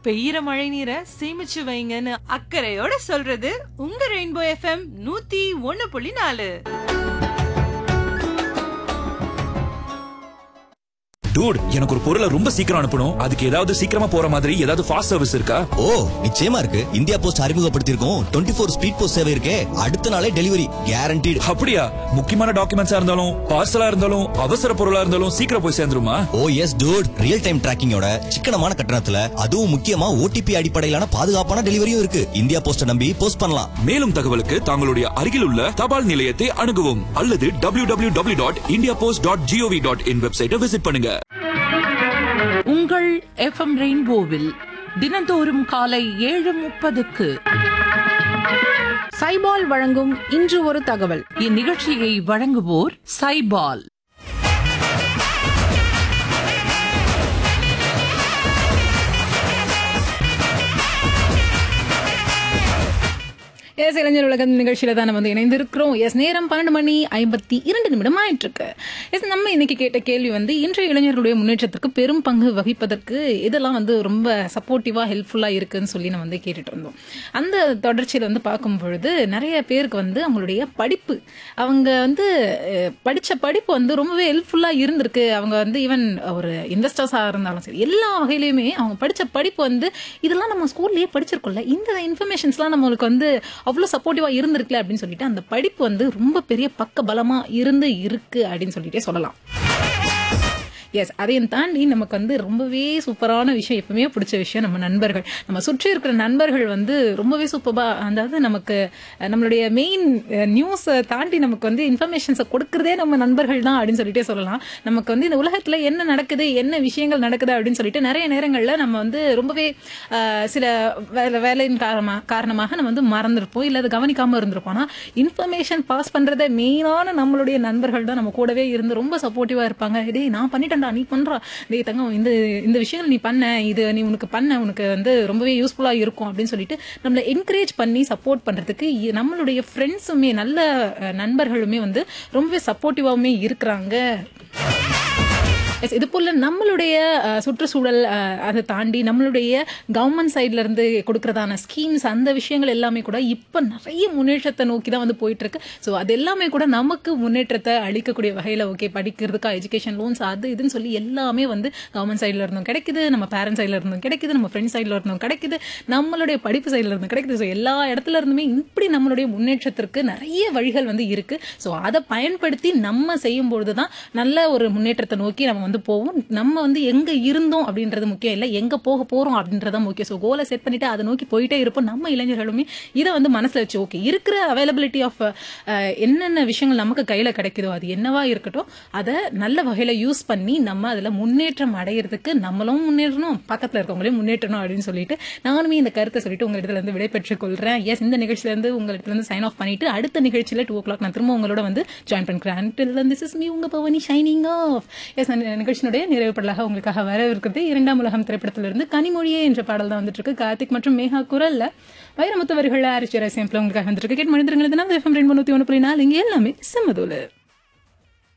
பெய்யற மழை நீரை சேமிச்சு வைங்கன்னு அக்கறையோட சொல்றது உங்க ரெயின்போ எஃப்எம் 101.4. டூட், எனக்கு ஒரு பொருளை ரொம்ப சீக்கிரம் அனுப்பணும். அதுக்கு ஏதாவது சீக்கிரமா போற மாதிரி ஏதாவது ஃபாஸ்ட் சர்வீஸ் இருக்கா? ஓ, நிச்சயமா இருக்கு. இந்தியா போஸ்ட் அறிமுகப்படுத்தியிருக்கோம் 24 ஸ்பீட் போஸ்ட் சேவை இருக்கே. அடுத்த நாளே டெலிவரி கேரண்டீடு. அப்படியா? முக்கியமான டாக்குமெண்ட்ஸா இருந்தாலும் பார்சலா இருந்தாலும் அவசர பொருளா இருந்தாலும் சீக்கிரம் போய் சேர்ந்துருமா? ஓ எஸ் டூட், ரியல் டைம் டிராக்கிங்கோட சிக்கனமான கட்டணத்துல, அதுவும் முக்கியமா ஓடிபி அடிப்படையிலான பாதுகாப்பான டெலிவரியும் இருக்கு. இந்தியா போஸ்ட நம்பி போஸ்ட் பண்ணலாம். மேலும் தகவலுக்கு தங்களுடைய அருகில் உள்ள தபால் நிலையத்தை அணுகவும் அல்லது www.indiapost.gov.in வெப்சைட்டை விசிட் பண்ணுங்க. உங்கள் எஃப்எம் ரெயின்போவில் தினந்தோறும் காலை 7:30க்கு சைபால் வழங்கும் இன்று ஒரு தகவல். இந்நிகழ்ச்சியை வழங்குவோர் சைபால். எஸ், இளைஞர் உலகம் நிகழ்ச்சியில தான் நம்ம வந்து இணைந்திருக்கிறோம். எஸ், நேரம் 12:52 ஆயிட்டு இருக்கு. எஸ், நம்ம இன்னைக்கு கேட்ட கேள்வி வந்து இன்றைய இளைஞர்களுடைய முன்னேற்றத்திற்கு பெரும் பங்கு வகிப்பதற்கு இதெல்லாம் வந்து ரொம்ப சப்போர்ட்டிவா ஹெல்ப்ஃபுல்லா இருக்குன்னு சொல்லி நம்ம வந்து கேட்டுட்டு இருந்தோம். அந்த தொடர்ச்சியில வந்து பார்க்கும் பொழுது நிறைய பேருக்கு வந்து அவங்களுடைய படிப்பு, அவங்க வந்து படிச்ச படிப்பு வந்து ரொம்பவே ஹெல்ப்ஃபுல்லா இருந்திருக்கு. அவங்க வந்து ஈவன் ஒரு இன்வெஸ்டர்ஸா இருந்தாலும் சரி, எல்லா வகையிலுமே அவங்க படிச்ச படிப்பு வந்து இதெல்லாம் நம்ம ஸ்கூல்லயே படிச்சிருக்கோம்ல, இந்த இன்ஃபர்மேஷன்ஸ்லாம் நம்மளுக்கு வந்து அவ்வளவு சப்போர்ட்டிவா இருந்திருக்கல அப்படின்னு சொல்லிட்டு அந்த படிப்பு வந்து ரொம்ப பெரிய பக்க பலமா இருக்கு அப்படின்னு சொல்லிட்டே சொல்லலாம். எஸ், அதையும் தாண்டி நமக்கு வந்து ரொம்பவே சூப்பரான விஷயம், எப்பவுமே பிடிச்ச விஷயம் நம்ம நண்பர்கள், நம்ம சுற்றி இருக்கிற நண்பர்கள் வந்து ரொம்பவே சூப்பரா, அதாவது நமக்கு நம்மளுடைய மெயின் நியூஸை தாண்டி நமக்கு வந்து இன்ஃபர்மேஷன்ஸை கொடுக்கறதே நம்ம நண்பர்கள் தான் அப்படின்னு சொல்லிட்டே சொல்லலாம். நமக்கு வந்து இந்த உலகத்துல என்ன நடக்குது, என்ன விஷயங்கள் நடக்குது அப்படின்னு சொல்லிட்டு நிறைய நேரங்கள்ல நம்ம வந்து ரொம்பவே சில வேலையின் காரணமாக நம்ம வந்து மறந்துருப்போம், இல்லை அதை கவனிக்காம இருந்திருப்போம். ஆனா இன்ஃபர்மேஷன் பாஸ் பண்றத மெயினான நம்மளுடைய நண்பர்கள் தான் நம்ம கூடவே இருந்து ரொம்ப சப்போர்ட்டிவா இருப்பாங்க. இதே நான் பண்ணிட்டேன், நீ பண்றா, டேய் தங்கம், இந்த விஷயங்கள் நீ பண்ண, இது நீ உனக்கு வந்து ரொம்பவே யூஸ்ஃபுல்லா இருக்கும் அப்படின்னு சொல்லிட்டு நம்மளை என்கரேஜ் பண்ணி சப்போர்ட் பண்றதுக்கு நம்மளுடைய ஃப்ரெண்ட்ஸுமே, நல்ல நண்பர்களுமே வந்து ரொம்பவே சப்போர்ட்டிவாவுமே இருக்கிறாங்க. இது போல நம்மளுடைய சுற்றுச்சூழல், அதை தாண்டி நம்மளுடைய கவர்மெண்ட் சைட்ல இருந்து கொடுக்கறதான ஸ்கீம்ஸ், அந்த விஷயங்கள் எல்லாமே கூட இப்ப நிறைய முன்னேற்றத்தை நோக்கி தான் வந்து போயிட்டு இருக்கு. ஸோ அது எல்லாமே கூட நமக்கு முன்னேற்றத்தை அளிக்கக்கூடிய வகையில, ஓகே, படிக்கிறதுக்கா எஜுகேஷன் லோன்ஸ் அது இதுன்னு சொல்லி எல்லாமே வந்து கவர்மெண்ட் சைட்ல இருந்தும் கிடைக்குது, நம்ம பேரண்ட்ஸ் சைட்ல இருந்தும் கிடைக்குது, நம்ம ஃப்ரெண்ட்ஸ் சைட்ல இருந்தும் கிடைக்குது, நம்மளுடைய படிப்பு சைட்ல இருந்தும் கிடைக்குது. ஸோ எல்லா இடத்துல இருந்துமே இப்படி நம்மளுடைய முன்னேற்றத்திற்கு நிறைய வழிகள் வந்து இருக்கு. ஸோ அதை பயன்படுத்தி நம்ம செய்யும் பொழுதுதான் நல்ல ஒரு முன்னேற்றத்தை நோக்கி நம்ம வந்து போவோம். நம்ம வந்து எங்க இருந்தோம் அப்படின்றது முக்கியம் இல்லை, எங்க போக போறோம் அப்படின்றத முக்கியம். ஸோ கோலை செட் பண்ணிட்டு அதை நோக்கி போயிட்டே இருப்போம். நம்ம இளைஞர்களுமே இதை வந்து மனசுல வச்சு, ஓகே, இருக்கிற அவைலபிலிட்டி ஆஃப் என்னென்ன விஷயங்கள் நமக்கு கையில கிடைக்குதோ அது என்னவா இருக்கட்டும், அதை நல்ல வகையில யூஸ் பண்ணி நம்ம அதுல முன்னேற்றம் அடையிறதுக்கு நம்மளும் முன்னேறணும், பக்கத்துல இருக்கவங்களையும் முன்னேற்றணும் அப்படின்னு சொல்லிட்டு நானுமே இந்த கருத்தை சொல்லிட்டு உங்க இடத்துல இருந்து விடைபெற்றுக் கொள்றேன். எஸ், இந்த நிகழ்ச்சியில இருந்து உங்க இடத்துல இருந்து சைன் ஆஃப் பண்ணிட்டு அடுத்த நிகழ்ச்சியில 2 o'clock நான் திரும்ப உங்களோட வந்து ஜாயின் பண்ணிக்கிறேன். திஸ் இஸ் மீ, உங்க பவனி, ஷைனிங் ஆஃப். எஸ், நிகழ்ச்சியினுடைய நிறைவு பாடலாக உங்களுக்காக வரவிருக்கிறது 2ஆம் உலகம் திரைப்படத்திலிருந்து கனிமொழியே என்ற பாடல் தான் வந்துட்டு இருக்கு. கார்த்திக் மற்றும் மேகா குரல்ல, வைரமுத்து வரிகள், ஆரிச்சு ரசியம்ல உங்களுக்காக வந்துருக்கு. கேட்டு மனிதர்கள் FM 101.4 இங்க எல்லாமே செம்மதோல.